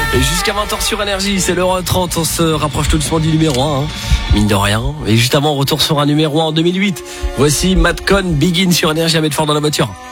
Et jusqu'à 20h sur Énergie, c'est l'heure 30, on se rapproche tout doucement du numéro 1, mine de rien. Et juste avant, retour sur un numéro 1 en 2008. Voici Matt Cohn, Begin sur Énergie à mettre fort dans la voiture.